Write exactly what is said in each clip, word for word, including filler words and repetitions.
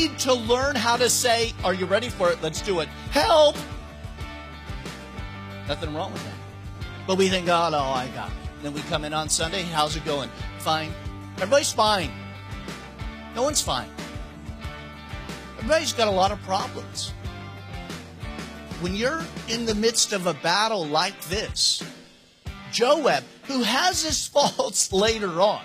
need to learn how to say, are you ready for it? Let's do it. Help! Nothing wrong with that. But we think, oh, no, I got it. Then we come in on Sunday. How's it going? Fine. Everybody's fine. No one's fine. Everybody's got a lot of problems. When you're in the midst of a battle like this, Joab, who has his faults later on,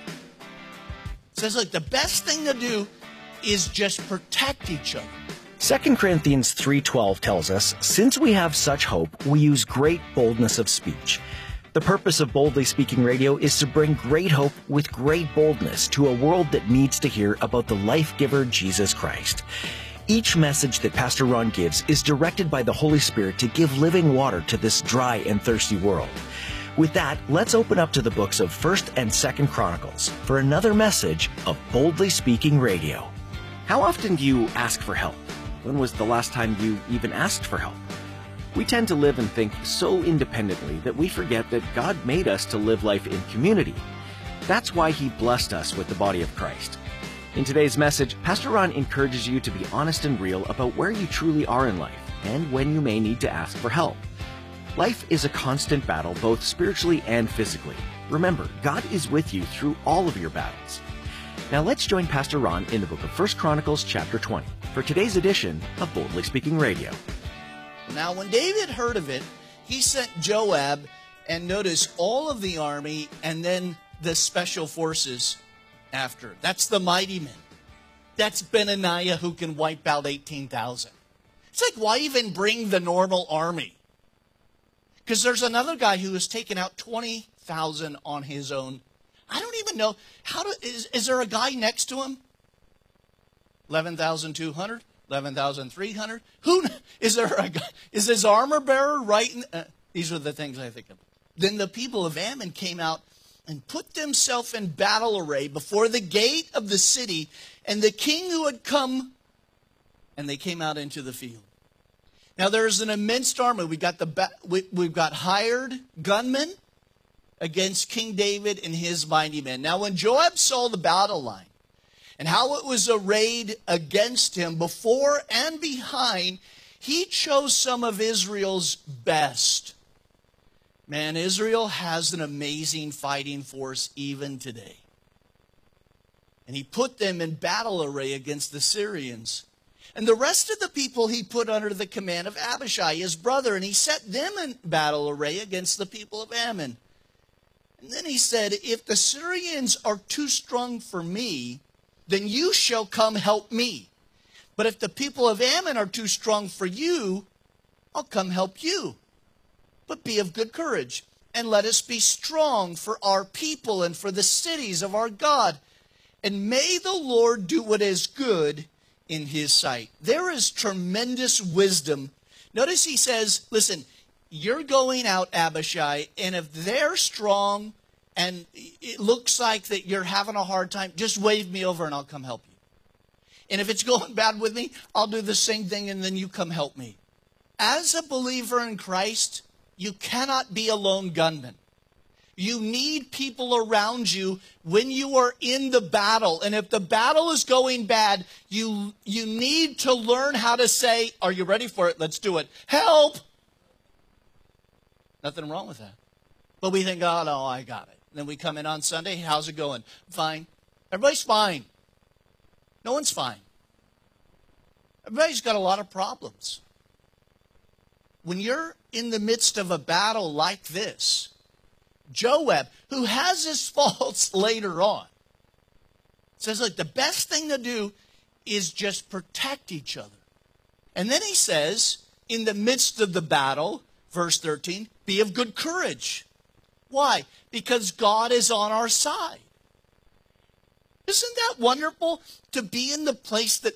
says, look, the best thing to do is just protect each other. Second Corinthians three twelve tells us, since we have such hope, we use great boldness of speech. The purpose of Boldly Speaking Radio is to bring great hope with great boldness to a world that needs to hear about the life-giver Jesus Christ. Each message that Pastor Ron gives is directed by the Holy Spirit to give living water to this dry and thirsty world. With that, let's open up to the books of First and Second Chronicles for another message of Boldly Speaking Radio. How often do you ask for help? When was the last time you even asked for help? We tend to live and think so independently that we forget that God made us to live life in community. That's why He blessed us with the body of Christ. In today's message, Pastor Ron encourages you to be honest and real about where you truly are in life and when you may need to ask for help. Life is a constant battle, both spiritually and physically. Remember, God is with you through all of your battles. Now let's join Pastor Ron in the book of First Chronicles chapter twenty for today's edition of Boldly Speaking Radio. Now, when David heard of it, he sent Joab, and notice all of the army, and then the special forces after. That's the mighty men. That's Benaniah, who can wipe out eighteen thousand. It's like, why even bring the normal army? Because there's another guy who has taken out twenty thousand on his own. I don't even know, how to, is, is there a guy next to him? eleven thousand two hundred? eleven thousand three hundred? Who is there a guy? Is his armor bearer right? In, uh, these are the things I think of. Then the people of Ammon came out and put themselves in battle array before the gate of the city, and the king who had come, and they came out into the field. Now there's an immense army. We got the we, we've got hired gunmen against King David and his mighty men. Now when Joab saw the battle line, and how it was arrayed against him before and behind, he chose some of Israel's best. Man, Israel has an amazing fighting force even today. And he put them in battle array against the Syrians. And the rest of the people he put under the command of Abishai, his brother, and he set them in battle array against the people of Ammon. And then he said, if the Syrians are too strong for me, then you shall come help me. But if the people of Ammon are too strong for you, I'll come help you. But be of good courage, and let us be strong for our people and for the cities of our God. And may the Lord do what is good in His sight. There is tremendous wisdom. Notice he says, listen, you're going out, Abishai, and if they're strong, and it looks like that you're having a hard time, just wave me over and I'll come help you. And if it's going bad with me, I'll do the same thing and then you come help me. As a believer in Christ, you cannot be a lone gunman. You need people around you when you are in the battle. And if the battle is going bad, you, you need to learn how to say, are you ready for it? Let's do it. Help! Nothing wrong with that. But we think, oh, no, I got it. Then we come in on Sunday. How's it going? Fine. Everybody's fine. No one's fine. Everybody's got a lot of problems. When you're in the midst of a battle like this, Joab, who has his faults later on, says, look, the best thing to do is just protect each other. And then he says, in the midst of the battle, verse thirteen, be of good courage. Why? Because God is on our side. Isn't that wonderful to be in the place that